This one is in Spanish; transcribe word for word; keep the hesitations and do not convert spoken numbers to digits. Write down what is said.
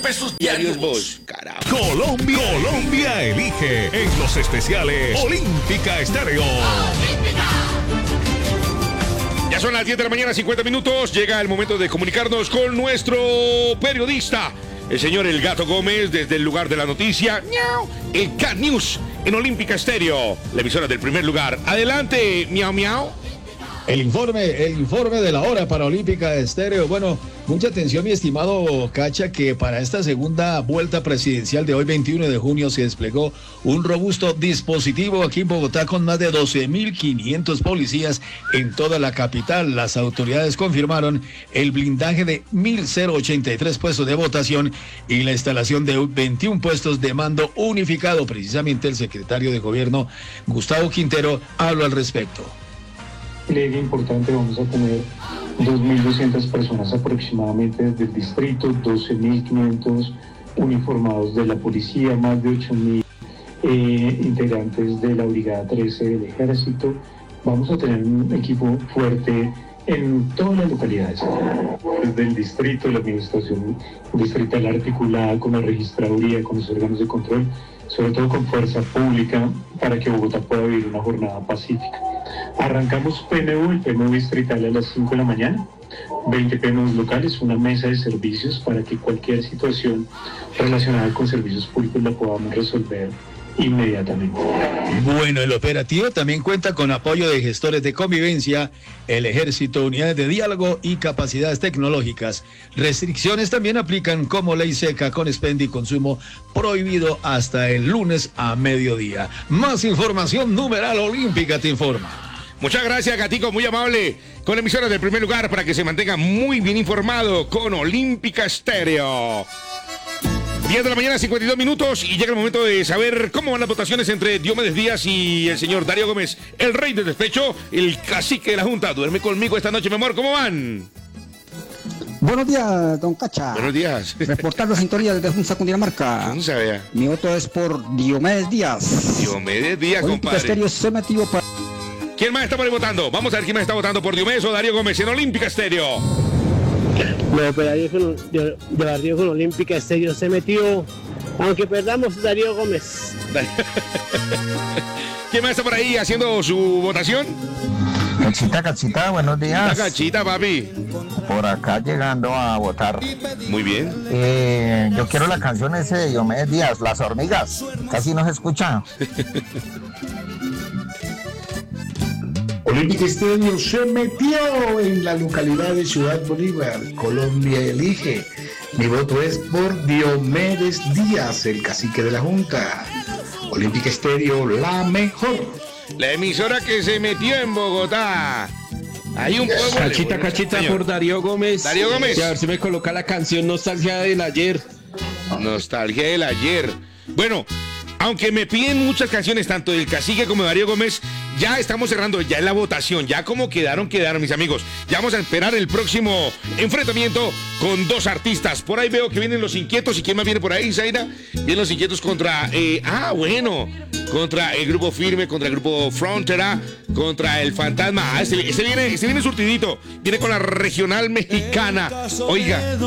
pesos diarios, vos. Caramba. Colombia, Colombia elige en los especiales Olímpica Estéreo. Ya son las diez de la mañana, cincuenta minutos. Llega el momento de comunicarnos con nuestro periodista, el señor El Gato Gómez, desde el lugar de la noticia, el Cat News en Olímpica Estéreo, la emisora del primer lugar. Adelante, miau miau. El informe, el informe de la hora para Olímpica Estéreo. Bueno, mucha atención, mi estimado Cacha, que para esta segunda vuelta presidencial de hoy, veintiuno de junio, se desplegó un robusto dispositivo aquí en Bogotá con más de doce mil quinientos policías en toda la capital. Las autoridades confirmaron el blindaje de mil ochenta y tres puestos de votación y la instalación de veintiún puestos de mando unificado. Precisamente el secretario de Gobierno, Gustavo Quintero, habló al respecto. Pliegue importante, vamos a tener dos mil doscientas personas aproximadamente desde el distrito, doce mil quinientos uniformados de la policía, más de ocho mil eh, integrantes de la Brigada trece del Ejército. Vamos a tener un equipo fuerte en todas las localidades. Desde el distrito, la administración distrital articulada con la registraduría, con los órganos de control, sobre todo con fuerza pública, para que Bogotá pueda vivir una jornada pacífica. Arrancamos P M U, el P M U distrital a las cinco de la mañana, veinte P M Us locales, una mesa de servicios para que cualquier situación relacionada con servicios públicos la podamos resolver inmediatamente. Bueno, el operativo también cuenta con apoyo de gestores de convivencia, el Ejército, unidades de diálogo y capacidades tecnológicas. Restricciones también aplican como ley seca con expendio y consumo prohibido hasta el lunes a mediodía. Más información, numeral Olímpica te informa. Muchas gracias, Gatico, muy amable, con la emisora del primer lugar para que se mantenga muy bien informado con Olímpica Estéreo. diez de la mañana, cincuenta y dos minutos, y llega el momento de saber cómo van las votaciones entre Diomedes Díaz y el señor Darío Gómez, el rey del despecho, el cacique de la Junta. Duerme conmigo esta noche, mi amor, ¿cómo van? Buenos días, don Cacha. Buenos días. Reportando sintonía desde Junza, Cundinamarca. ¿Cómo se vea? Mi voto es por Diomedes Díaz. Diomedes Díaz, Olímpica compadre. Estéreo se metió para... ¿Quién más está por ahí votando? Vamos a ver quién más está votando por Diomedes o Darío Gómez en Olímpica Estéreo. No, pero Darío con, de, de Darío con Olímpica Estéreo se metió, aunque perdamos, Darío Gómez. ¿Quién más está por ahí haciendo su votación? Cachita, Cachita, buenos días. Cachita, papi. Por acá llegando a votar. Muy bien. Eh, yo quiero la canción ese de Diomedes Díaz, Las Hormigas. Casi no se escucha. Olímpica Estéreo se metió en la localidad de Ciudad Bolívar. Colombia elige. Mi voto es por Diomedes Díaz, el cacique de la Junta. Olímpica Estéreo, la mejor. La emisora que se metió en Bogotá. Hay un pueblo. Cachita, de... cachita señor. Por Darío Gómez. Darío Gómez. Y a ver si me coloca la canción Nostalgia del Ayer. Nostalgia del Ayer. Bueno, aunque me piden muchas canciones, tanto del cacique como de Darío Gómez, ya estamos cerrando, ya en la votación, ya como quedaron, quedaron, mis amigos. Ya vamos a esperar el próximo enfrentamiento con dos artistas. Por ahí veo que vienen los Inquietos. ¿Y quién más viene por ahí, Zaira? Vienen los Inquietos contra, eh, ah, bueno, contra el Grupo Firme, contra el Grupo Frontera, contra el Fantasma. Ah, este, este viene, este viene surtidito, viene con la regional mexicana. Oiga,